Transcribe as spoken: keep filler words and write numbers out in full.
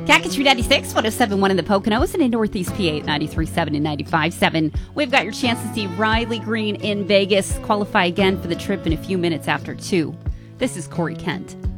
Cat Country ninety-six, one oh seven point one in the Poconos, and in Northeast P A at ninety-three point seven and ninety-five point seven. We've got your chance to see Riley Green in Vegas. Qualify again for the trip in a few minutes after two. This is Corey Kent.